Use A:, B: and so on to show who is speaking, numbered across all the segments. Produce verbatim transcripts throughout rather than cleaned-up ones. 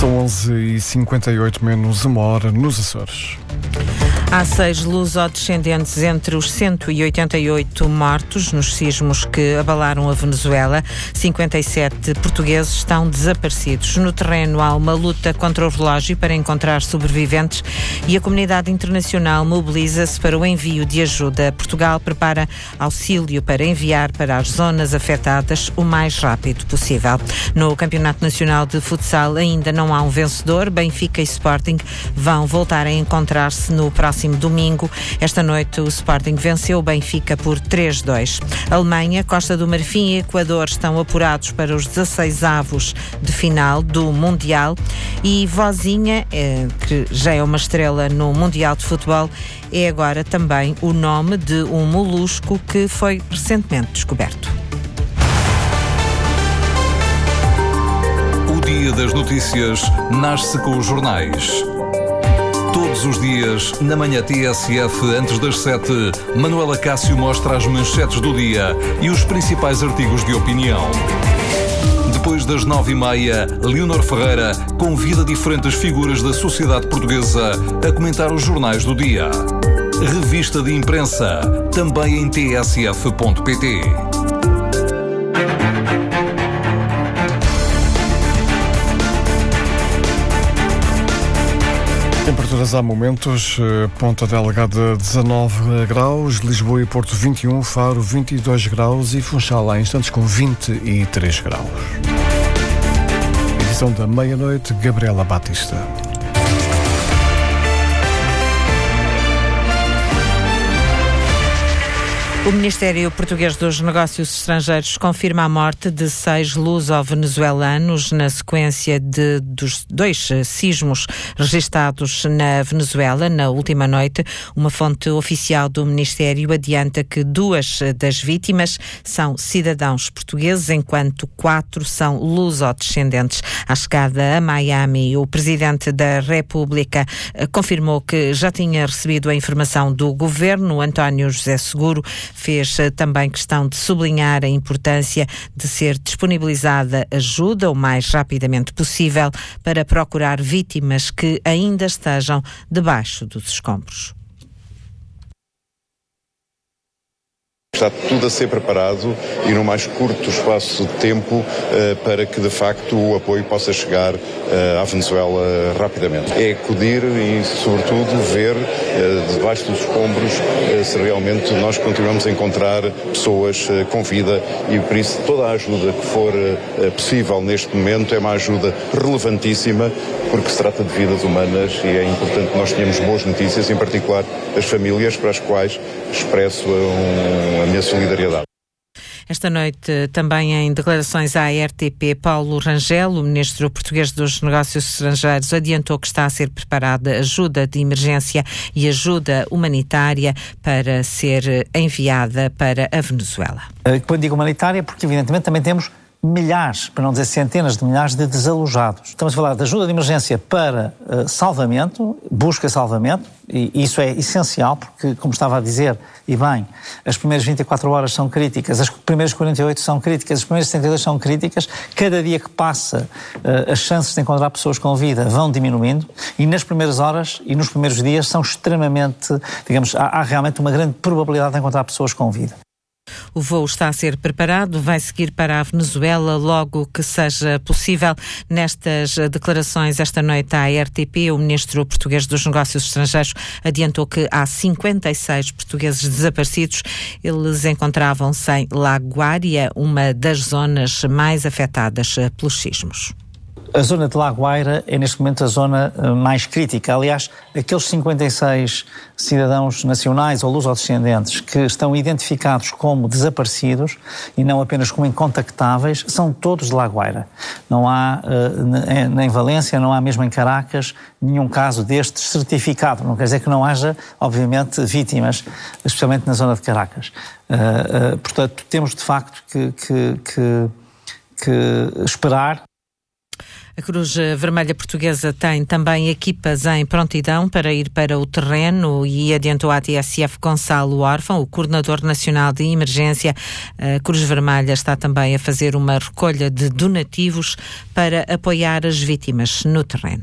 A: São onze e cinquenta e oito, menos uma hora nos Açores.
B: Há seis lusodescendentes entre os cento e oitenta e oito mortos nos sismos que abalaram a Venezuela. cinquenta e sete portugueses estão desaparecidos. No terreno há uma luta contra o relógio para encontrar sobreviventes e a comunidade internacional mobiliza-se para o envio de ajuda. Portugal prepara auxílio para enviar para as zonas afetadas o mais rápido possível. No Campeonato Nacional de Futsal ainda não há um vencedor. Benfica e Sporting vão voltar a encontrar-se no próximo domingo. Esta noite o Sporting venceu o Benfica por três a dois. Alemanha, Costa do Marfim e Equador estão apurados para os dezasseis avos de final do Mundial e Vozinha, eh, que já é uma estrela no Mundial de Futebol, é agora também o nome de um molusco que foi recentemente descoberto.
C: O Dia das Notícias nasce com os jornais. Todos os dias, na manhã T S F, antes das sete, Manuela Cássio mostra as manchetes do dia e os principais artigos de opinião. Depois das nove e meia, Leonor Ferreira convida diferentes figuras da sociedade portuguesa a comentar os jornais do dia. Revista de imprensa, também em t s f ponto p t.
A: Temperaturas há momentos, Ponta Delgada dezanove graus, Lisboa e Porto vinte e um, Faro vinte e dois graus e Funchal há instantes com vinte e três graus. Edição da meia-noite, Gabriela Batista.
B: O Ministério Português dos Negócios Estrangeiros confirma a morte de seis luso-venezuelanos na sequência de, dos dois sismos registados na Venezuela na última noite. Uma fonte oficial do Ministério adianta que duas das vítimas são cidadãos portugueses, enquanto quatro são luso-descendentes. À chegada a Miami, o Presidente da República confirmou que já tinha recebido a informação do Governo. António José Seguro fez também questão de sublinhar a importância de ser disponibilizada ajuda o mais rapidamente possível para procurar vítimas que ainda estejam debaixo dos escombros.
D: Está tudo a ser preparado e no mais curto espaço de tempo uh, para que de facto o apoio possa chegar uh, à Venezuela rapidamente. É acudir e sobretudo ver uh, debaixo dos escombros uh, se realmente nós continuamos a encontrar pessoas uh, com vida e por isso toda a ajuda que for uh, possível neste momento é uma ajuda relevantíssima porque se trata de vidas humanas e é importante que nós tenhamos boas notícias, em particular as famílias para as quais expresso um, a minha solidariedade.
B: Esta noite, também em declarações à R T P, Paulo Rangel, o Ministro Português dos Negócios Estrangeiros, adiantou que está a ser preparada ajuda de emergência e ajuda humanitária para ser enviada para a Venezuela.
E: Quando digo humanitária, porque evidentemente também temos milhares, para não dizer centenas de milhares de desalojados. Estamos a falar de ajuda de emergência para uh, salvamento, busca e salvamento, e isso é essencial porque, como estava a dizer, e bem, as primeiras vinte e quatro horas são críticas, as primeiras quarenta e oito são críticas, as primeiras setenta e dois são críticas, cada dia que passa uh, as chances de encontrar pessoas com vida vão diminuindo e nas primeiras horas e nos primeiros dias são extremamente, digamos, há, há realmente uma grande probabilidade de encontrar pessoas com vida.
B: O voo está a ser preparado, vai seguir para a Venezuela logo que seja possível. Nestas declarações esta noite à R T P, o Ministro Português dos Negócios Estrangeiros adiantou que há cinquenta e seis portugueses desaparecidos. Eles encontravam-se em La Guaira, uma das zonas mais afetadas pelos sismos.
E: A zona de La Guaira é neste momento a zona mais crítica. Aliás, aqueles cinquenta e seis cidadãos nacionais ou lusodescendentes que estão identificados como desaparecidos e não apenas como incontactáveis, são todos de La Guaira. Não há, nem em Valência, não há mesmo em Caracas, nenhum caso destes certificado. Não quer dizer que não haja, obviamente, vítimas, especialmente na zona de Caracas. Portanto, temos de facto que, que, que, que esperar
B: A Cruz Vermelha Portuguesa tem também equipas em prontidão para ir para o terreno e adiantou à T S F Gonçalo Órfão, o coordenador nacional de emergência. A Cruz Vermelha está também a fazer uma recolha de donativos para apoiar as vítimas no terreno.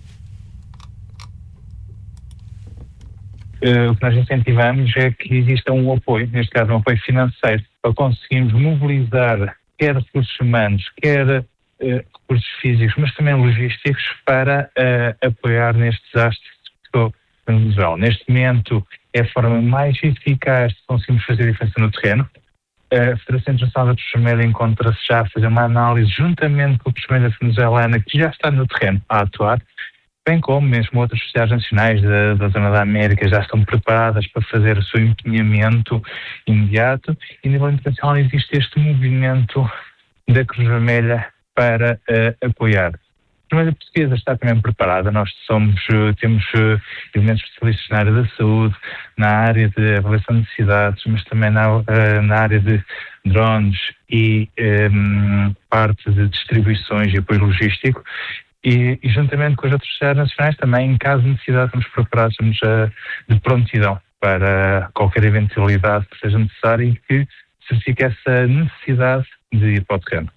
F: Uh, o que nós incentivamos é que exista um apoio, neste caso um apoio financeiro, para conseguirmos mobilizar quer recursos humanos, quer uh, recursos físicos, mas também logísticos para uh, apoiar neste desastre que ficou no Venezuela. Neste momento é a forma mais eficaz de conseguirmos fazer a diferença no terreno. Uh, a Federação Internacional da Cruz Vermelha encontra-se já a fazer uma análise juntamente com a Cruz Vermelha venezuelana, que já está no terreno a atuar, bem como mesmo outras sociedades nacionais da, da Zona da América já estão preparadas para fazer o seu empenhamento imediato, e a nível internacional existe este movimento da Cruz Vermelha para uh, apoiar. A Cruz Vermelha Portuguesa está também preparada. Nós somos, uh, temos uh, elementos especialistas na área da saúde, na área de avaliação de necessidades, mas também na, uh, na área de drones e um, parte de distribuições e apoio logístico. E, e juntamente com as outras sociedades nacionais também, em caso de necessidade, estamos preparados, estamos uh, de prontidão para qualquer eventualidade que seja necessária e que certifique essa necessidade de ir para o terreno.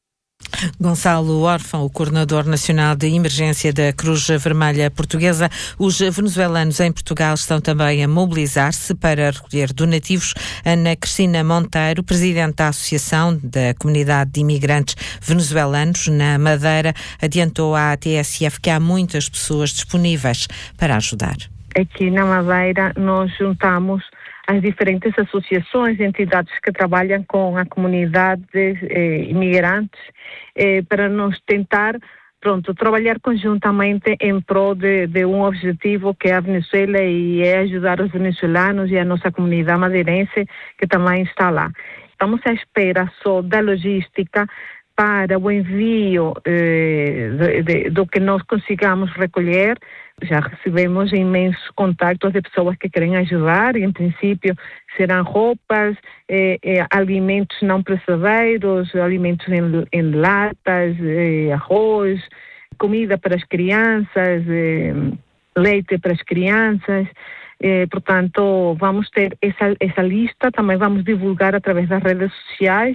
B: Gonçalo Órfão, o coordenador nacional de emergência da Cruz Vermelha Portuguesa. Os venezuelanos em Portugal estão também a mobilizar-se para recolher donativos. Ana Cristina Monteiro, presidente da Associação da Comunidade de Imigrantes Venezuelanos na Madeira, adiantou à T S F que há muitas pessoas disponíveis para ajudar.
G: Aqui na Madeira nós juntamos as diferentes associações e entidades que trabalham com a comunidade eh, imigrantes eh, para nós tentar, pronto, trabalhar conjuntamente em prol de, de um objetivo que é a Venezuela, e é ajudar os venezuelanos e a nossa comunidade madeirense que também está lá. Estamos à espera só da logística para o envio eh, de, de, do que nós consigamos recolher. Já recebemos imensos contactos de pessoas que querem ajudar, e em princípio serão roupas, eh, eh, alimentos não perecedeiros, alimentos em, em latas, eh, arroz, comida para as crianças, eh, leite para as crianças. Eh, portanto, vamos ter essa, essa lista, também vamos divulgar através das redes sociais.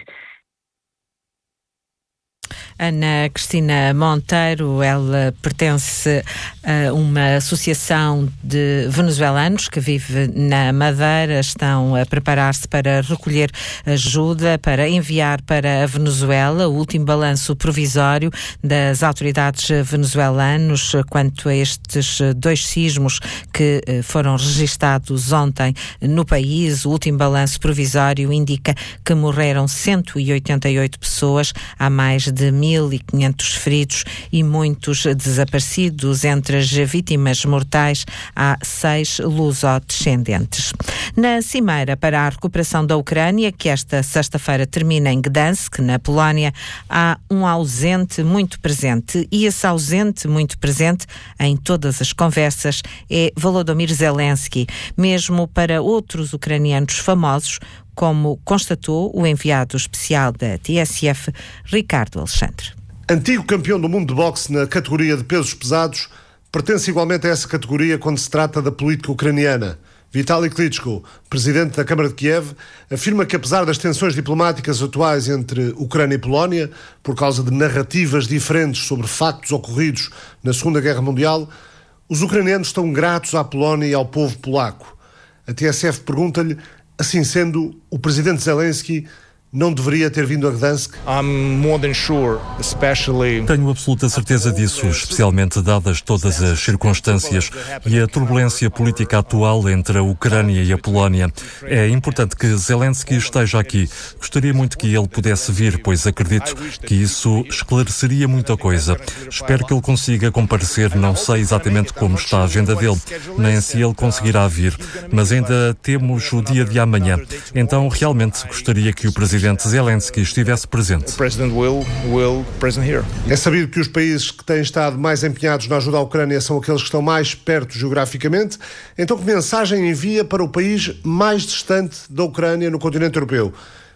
B: Ana Cristina Monteiro, ela pertence a uma associação de venezuelanos que vive na Madeira. Estão a preparar-se para recolher ajuda para enviar para a Venezuela. O último balanço provisório das autoridades venezuelanas quanto a estes dois sismos que foram registados ontem no país. O último balanço provisório indica que morreram cento e oitenta e oito pessoas, há mais de mil e quinhentos feridos e muitos desaparecidos. Entre as vítimas mortais há seis lusodescendentes. Na Cimeira para a Recuperação da Ucrânia, que esta sexta-feira termina em Gdansk, na Polónia, há um ausente muito presente, e esse ausente muito presente em todas as conversas é Volodymyr Zelensky, mesmo para outros ucranianos famosos, como constatou o enviado especial da T S F, Ricardo Alexandre.
H: Antigo campeão do mundo de boxe na categoria de pesos pesados, pertence igualmente a essa categoria quando se trata da política ucraniana. Vitaly Klitschko, presidente da Câmara de Kiev, afirma que apesar das tensões diplomáticas atuais entre Ucrânia e Polónia, por causa de narrativas diferentes sobre factos ocorridos na Segunda Guerra Mundial, os ucranianos estão gratos à Polónia e ao povo polaco. A T S F pergunta-lhe, assim sendo, o presidente Zelensky não deveria ter vindo a Gdansk?
I: Tenho absoluta certeza disso, especialmente dadas todas as circunstâncias e a turbulência política atual entre a Ucrânia e a Polónia. É importante que Zelensky esteja aqui. Gostaria muito que ele pudesse vir, pois acredito que isso esclareceria muita coisa. Espero que ele consiga comparecer, não sei exatamente como está a agenda dele, nem se ele conseguirá vir, mas ainda temos o dia de amanhã. Então, realmente, gostaria que o presidente Zelensky estivesse presente.
H: É sabido que os países que têm estado mais empenhados na ajuda à Ucrânia são aqueles que estão mais perto geograficamente. Então, que mensagem envia para o país mais distante da Ucrânia no continente europeu?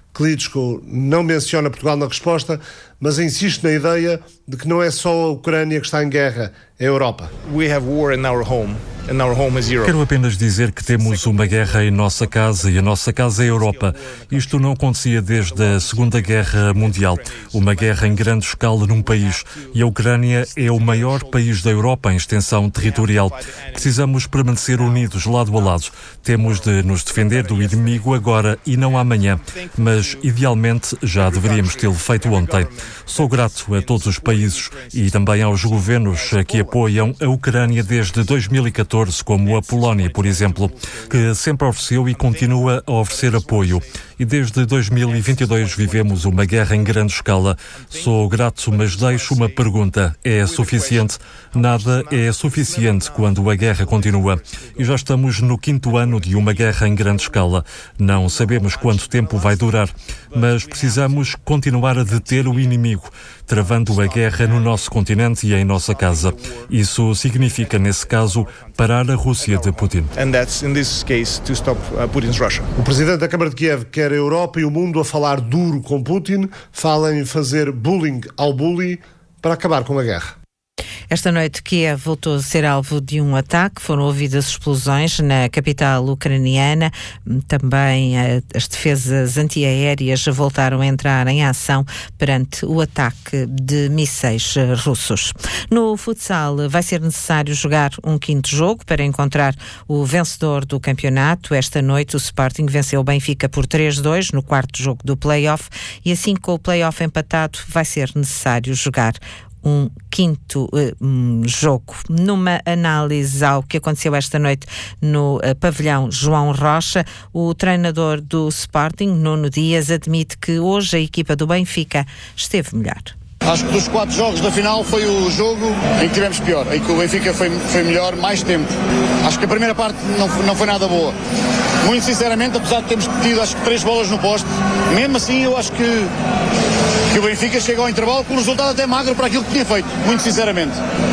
H: Klitschko não menciona Portugal na resposta, mas insiste na ideia de que não é só a Ucrânia que está em guerra, é a Europa.
J: We have war in our home. And our home is Europe.
I: Quero apenas dizer que temos uma guerra em nossa casa e a nossa casa é a Europa. Isto não acontecia desde a Segunda Guerra Mundial. Uma guerra em grande escala num país. E a Ucrânia é o maior país da Europa em extensão territorial. Precisamos permanecer unidos lado a lado. Temos de nos defender do inimigo agora e não amanhã. Mas, idealmente, já deveríamos tê-lo feito ontem. Sou grato a todos os países e também aos governos que apoiam a Ucrânia desde dois mil e catorze, como a Polónia, por exemplo, que sempre ofereceu e continua a oferecer apoio. E desde dois mil e vinte e dois vivemos uma guerra em grande escala. Sou grato, mas deixo uma pergunta. É suficiente? Nada é suficiente quando a guerra continua. E já estamos no quinto ano de uma guerra em grande escala. Não sabemos quanto tempo vai durar, mas precisamos continuar a deter o inimigo, travando a guerra no nosso continente e em nossa casa. Isso significa, nesse caso, parar a Rússia de Putin.
J: And that's, in this case, to stop uh, Putin's Russia.
H: O presidente da Câmara de Kiev quer a Europa e o mundo a falar duro com Putin, fala em fazer bullying ao bully para acabar com a guerra.
B: Esta noite, Kiev voltou a ser alvo de um ataque. Foram ouvidas explosões na capital ucraniana. Também as defesas antiaéreas voltaram a entrar em ação perante o ataque de mísseis russos. No futsal, vai ser necessário jogar um quinto jogo para encontrar o vencedor do campeonato. Esta noite, o Sporting venceu o Benfica por três a dois no quarto jogo do play-off e assim com o play-off empatado, vai ser necessário jogar um quinto uh, um jogo. Numa análise ao que aconteceu esta noite no uh, pavilhão João Rocha, o treinador do Sporting, Nuno Dias, admite que hoje a equipa do Benfica esteve melhor.
K: Acho que dos quatro jogos da final foi o jogo em que tivemos pior, em que o Benfica foi, foi melhor mais tempo. Acho que a primeira parte não, não foi nada boa. Muito sinceramente, apesar de termos tido acho que três bolas no poste, mesmo assim eu acho que, que o Benfica chega ao intervalo com um resultado até magro para aquilo que tinha feito, muito sinceramente.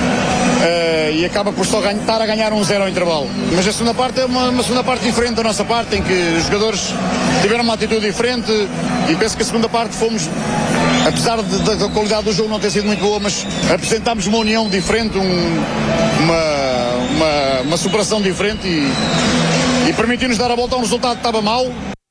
K: Uh, e acaba por só ganha, estar a ganhar um zero ao intervalo. Mas a segunda parte é uma, uma segunda parte diferente da nossa parte, em que os jogadores tiveram uma atitude diferente e penso que a segunda parte fomos, apesar de, de, da qualidade do jogo não ter sido muito boa, mas apresentámos uma união diferente, um, uma, uma, uma superação diferente e, e permitiu-nos dar a volta a um resultado que estava mau.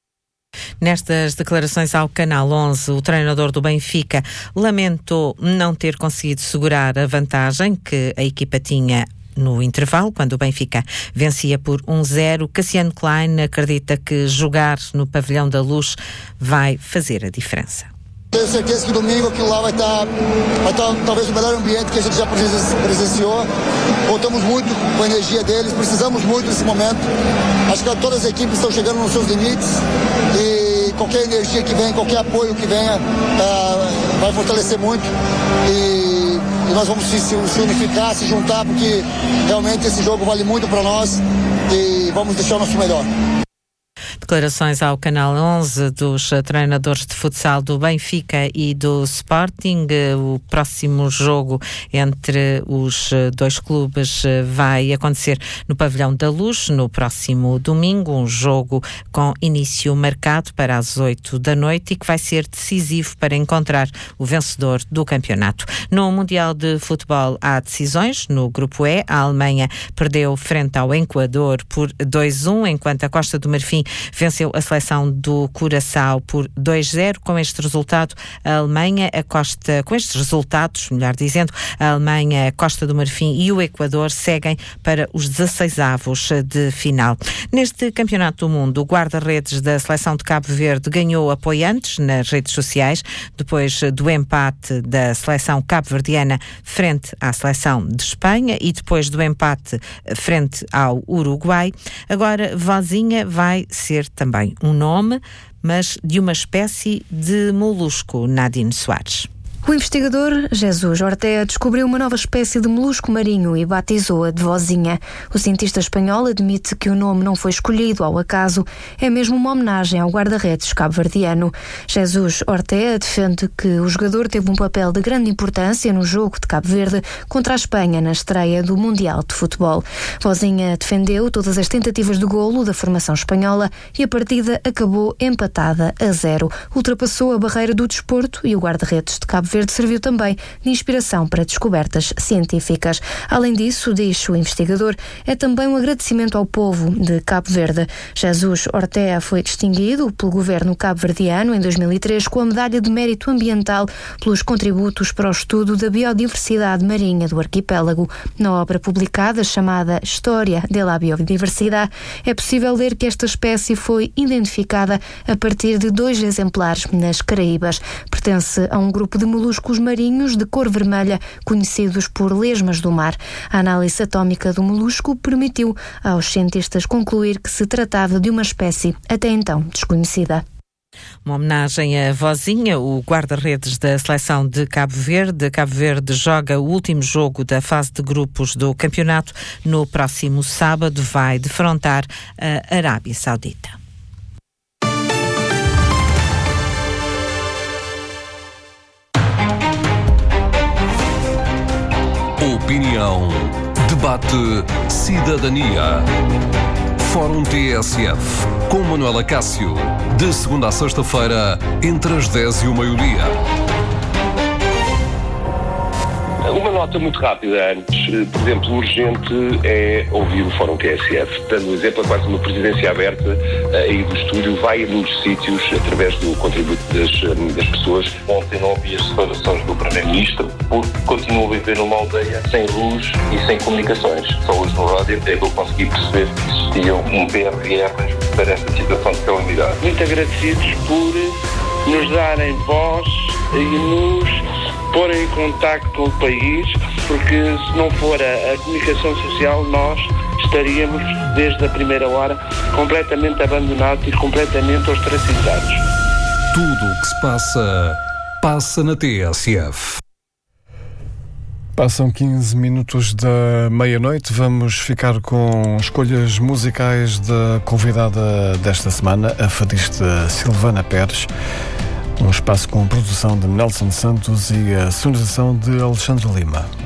B: Nestas declarações ao Canal onze, o treinador do Benfica lamentou não ter conseguido segurar a vantagem que a equipa tinha no intervalo, quando o Benfica vencia por um zero. Cassiano Klein acredita que jogar no Pavilhão da Luz vai fazer a diferença.
L: Tenho certeza que domingo aquilo lá vai estar, vai estar talvez o melhor ambiente que a gente já presenciou. Contamos muito com a energia deles, precisamos muito nesse momento. Acho que todas as equipes estão chegando nos seus limites e qualquer energia que venha, qualquer apoio que venha, uh, vai fortalecer muito. E, e nós vamos se, se unificar, se juntar, porque realmente esse jogo vale muito para nós e vamos deixar o nosso melhor.
B: Declarações ao Canal onze dos treinadores de futsal do Benfica e do Sporting. O próximo jogo entre os dois clubes vai acontecer no Pavilhão da Luz no próximo domingo, um jogo com início marcado para as oito da noite e que vai ser decisivo para encontrar o vencedor do campeonato. No Mundial de Futebol há decisões. No Grupo E, a Alemanha perdeu frente ao Equador por dois a um, enquanto a Costa do Marfim venceu a seleção do Curaçao por dois a zero. Com este resultado, a Alemanha, a Costa, com estes resultados, melhor dizendo, a Alemanha, a Costa do Marfim e o Equador seguem para os dezesseisavos de final. Neste Campeonato do Mundo, o guarda-redes da seleção de Cabo Verde ganhou apoiantes nas redes sociais depois do empate da seleção cabo-verdiana frente à seleção de Espanha e depois do empate frente ao Uruguai. Agora, Vozinha vai ser também um nome, mas de uma espécie de molusco, Nadine Soares.
M: O investigador Jesus Ortega descobriu uma nova espécie de molusco marinho e batizou-a de Vozinha. O cientista espanhol admite que o nome não foi escolhido ao acaso, é mesmo uma homenagem ao guarda-redes cabo-verdiano. Jesus Ortega defende que o jogador teve um papel de grande importância no jogo de Cabo Verde contra a Espanha na estreia do Mundial de Futebol. Vozinha defendeu todas as tentativas de golo da formação espanhola e a partida acabou empatada a zero. Ultrapassou a barreira do desporto e o guarda-redes de Cabo Verde serviu também de inspiração para descobertas científicas. Além disso, diz o investigador, é também um agradecimento ao povo de Cabo Verde. Jesus Ortega foi distinguido pelo governo cabo-verdiano em dois mil e três com a Medalha de Mérito Ambiental pelos contributos para o estudo da biodiversidade marinha do arquipélago. Na obra publicada chamada História de la Biodiversidade, é possível ler que esta espécie foi identificada a partir de dois exemplares nas Caraíbas. Pertence a um grupo de moluscos marinhos de cor vermelha, conhecidos por lesmas do mar. A análise atómica do molusco permitiu aos cientistas concluir que se tratava de uma espécie até então desconhecida.
B: Uma homenagem à Vozinha, o guarda-redes da seleção de Cabo Verde. Cabo Verde joga o último jogo da fase de grupos do campeonato. No próximo sábado vai defrontar a Arábia Saudita.
C: Opinião, debate, cidadania. Fórum T S F, com Manuela Cássio, de segunda a sexta-feira, entre as dez e o meio-dia.
N: Uma nota muito rápida antes. Por exemplo, urgente é ouvir o Fórum T S F. Dando um exemplo, quase uma presidência aberta aí do estúdio, vai a muitos sítios através do contributo das, das pessoas.
O: Ontem não ouvi as declarações do Primeiro-Ministro porque continuo a viver numa aldeia sem luz e sem comunicações. Só hoje no rádio é que eu consegui perceber que existia um P R R para esta situação de calamidade.
P: Muito agradecidos por nos darem voz e nos porem em contacto com o país, porque se não for a, a comunicação social, nós estaríamos, desde a primeira hora, completamente abandonados e completamente ostracizados.
C: Tudo o que se passa, passa na T S F.
A: Passam quinze minutos da meia-noite. Vamos ficar com escolhas musicais da convidada desta semana, a fadista Silvana Pérez. Um espaço com produção de Nelson Santos e a sonorização de Alexandre Lima.